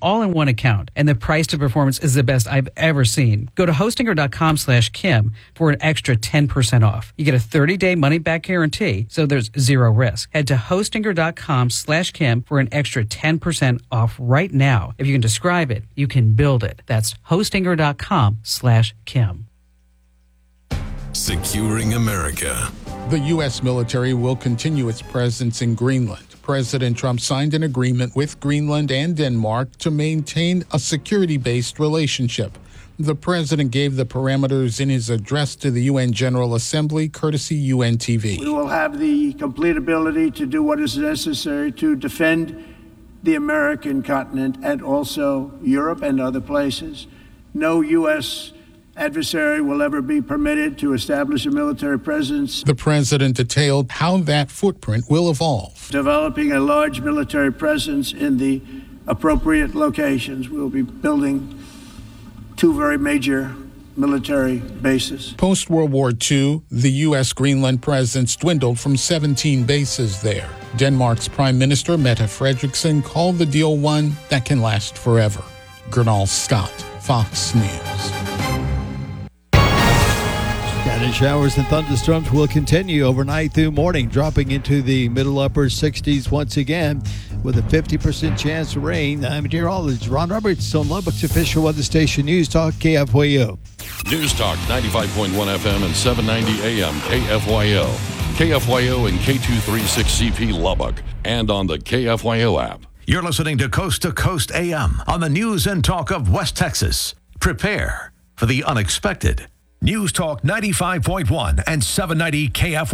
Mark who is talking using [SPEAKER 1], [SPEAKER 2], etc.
[SPEAKER 1] all in one account, and the price to performance is the best I've ever seen. Go to Hostinger.com/Kim for an extra 10% off. You get a 30-day money-back guarantee, so there's zero risk. Head to Hostinger.com/Kim for an extra 10% off right now. If you can describe it, you can build it. That's Hostinger.com/Kim.
[SPEAKER 2] Securing America.
[SPEAKER 3] The U.S. military will continue its presence in Greenland. President Trump signed an agreement with Greenland and Denmark to maintain a security-based relationship. The president gave the parameters in his address to the UN General Assembly, courtesy UN TV.
[SPEAKER 4] We will have the complete ability to do what is necessary to defend the American continent and also Europe and other places. No U.S. adversary will ever be permitted to establish a military presence.
[SPEAKER 3] The president detailed how that footprint will evolve.
[SPEAKER 4] Developing a large military presence in the appropriate locations. We'll be building 2 very major military bases.
[SPEAKER 3] Post-World War II, the U.S. Greenland presence dwindled from 17 bases there. Denmark's Prime Minister Mette Frederiksen called the deal one that can last forever. Gernal Scott, Fox News.
[SPEAKER 5] Scattered showers and thunderstorms will continue overnight through morning, dropping into the middle upper 60s once again with a 50% chance of rain. I'm meteorologist Ron Roberts on Lubbock's official weather station News Talk KFYO.
[SPEAKER 6] News Talk 95.1 FM and 790 AM KFYO. KFYO and K236CP Lubbock and on the KFYO app.
[SPEAKER 7] You're listening to Coast AM on the news and talk of West Texas. Prepare for the unexpected. News Talk 95.1 and 790 KFYO.